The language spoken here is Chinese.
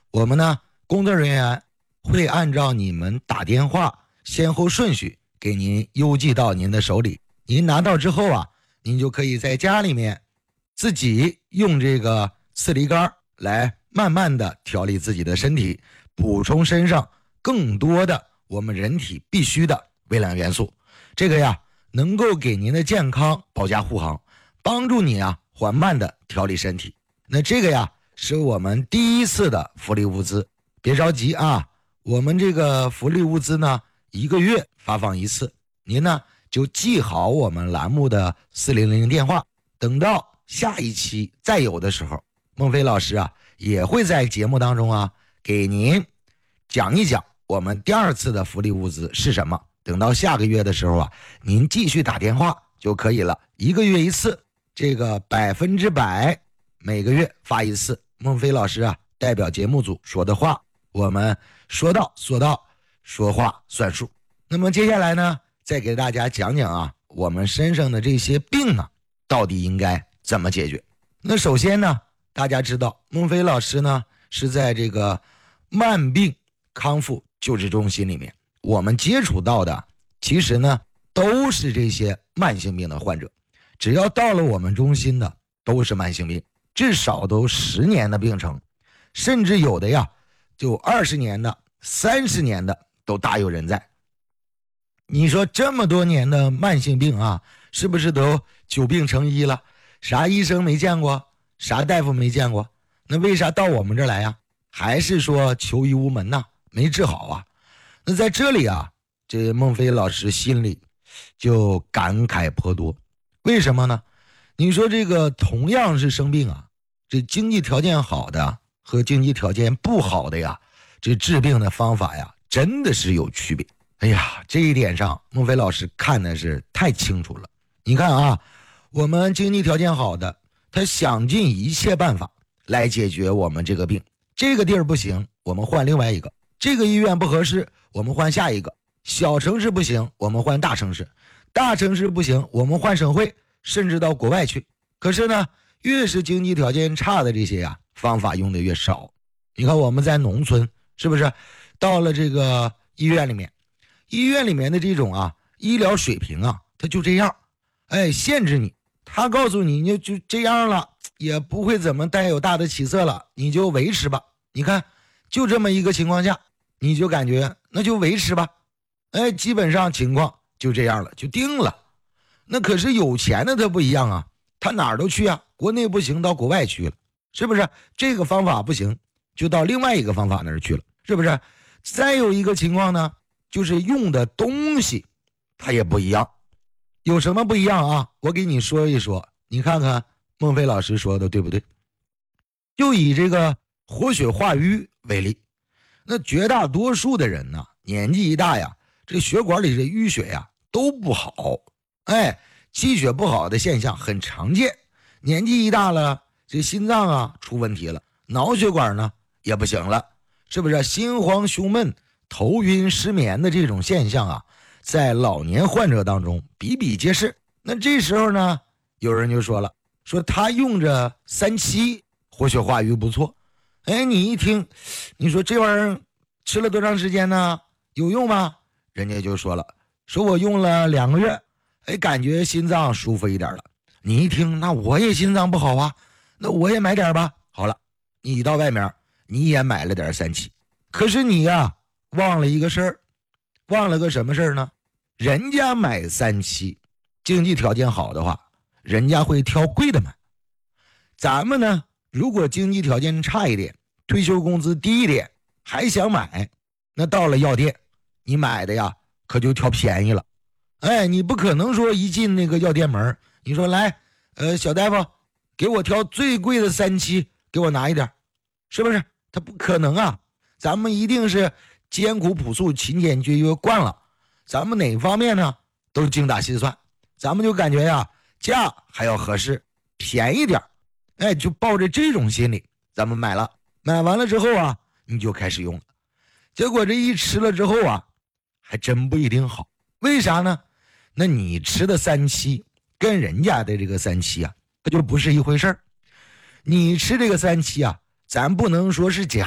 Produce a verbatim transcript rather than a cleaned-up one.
我们呢工作人员会按照你们打电话先后顺序给您邮寄到您的手里。您拿到之后啊，您就可以在家里面自己用这个刺梨干来慢慢的调理自己的身体，补充身上更多的我们人体必须的微量元素。这个呀能够给您的健康保驾护航，帮助你啊缓慢的调理身体。那这个呀是我们第一次的福利物资，别着急啊，我们这个福利物资呢一个月发放一次，您呢就记好我们栏目的四零零电话，等到下一期再有的时候，孟非老师啊也会在节目当中啊给您讲一讲我们第二次的福利物资是什么。等到下个月的时候啊，您继续打电话就可以了，一个月一次，这个百分之百每个月发一次。孟非老师啊代表节目组说的话，我们说到做到，说话算数。那么接下来呢，再给大家讲讲啊我们身上的这些病啊到底应该怎么解决。那首先呢，大家知道孟非老师呢是在这个慢病康复救治中心里面，我们接触到的其实呢都是这些慢性病的患者，只要到了我们中心的都是慢性病，至少都十年的病程，甚至有的呀就二十年的三十年的都大有人在。你说这么多年的慢性病啊，是不是都久病成医了？啥医生没见过，啥大夫没见过，那为啥到我们这儿来呀？还是说求医无门呐，没治好啊？那在这里啊，这孟非老师心里就感慨颇多。为什么呢？你说这个同样是生病啊，这经济条件好的和经济条件不好的呀，这治病的方法呀真的是有区别。哎呀，这一点上孟非老师看的是太清楚了。你看啊，我们经济条件好的，他想尽一切办法来解决我们这个病。这个地儿不行，我们换另外一个；这个医院不合适，我们换下一个；小城市不行，我们换大城市；大城市不行，我们换省会，甚至到国外去。可是呢，越是经济条件差的这些呀、啊，方法用的越少。你看我们在农村，是不是到了这个医院里面，医院里面的这种啊医疗水平啊，它就这样，哎，限制你。他告诉你，你就这样了，也不会怎么带有大的起色了，你就维持吧。你看，就这么一个情况下，你就感觉那就维持吧，哎，基本上情况就这样了，就定了。那可是有钱的他不一样啊，他哪儿都去啊，国内不行，到国外去了，是不是？这个方法不行，就到另外一个方法那儿去了，是不是？再有一个情况呢，就是用的东西它也不一样。有什么不一样啊？我给你说一说，你看看孟非老师说的对不对？就以这个活血化瘀为例，那绝大多数的人呢，年纪一大呀，这血管里的淤血呀都不好，哎，气血不好的现象很常见。年纪一大了，这心脏啊出问题了，脑血管呢也不行了，是不是？心慌胸闷、头晕失眠的这种现象啊，在老年患者当中比比皆是。那这时候呢，有人就说了，说他用着三七活血化瘀不错。哎，你一听，你说这玩意儿吃了多长时间呢？有用吗？人家就说了，说我用了两个月，哎，感觉心脏舒服一点了。你一听，那我也心脏不好啊，那我也买点吧。好了，你到外面你也买了点三七，可是你呀、啊、忘了一个事儿，忘了个什么事儿呢？人家买三七，经济条件好的话，人家会挑贵的买。咱们呢，如果经济条件差一点，退休工资低一点，还想买，那到了药店，你买的呀，可就挑便宜了。哎，你不可能说一进那个药店门，你说来，呃，小大夫，给我挑最贵的三七，给我拿一点，是不是？他不可能啊，咱们一定是艰苦朴素、勤俭节约惯了。咱们哪方面呢都精打细算，咱们就感觉呀价还要合适，便宜点，哎，就抱着这种心理咱们买了，买完了之后啊你就开始用了，结果这一吃了之后啊还真不一定好。为啥呢？那你吃的三七跟人家的这个三七啊它就不是一回事儿。你吃这个三七啊，咱不能说是假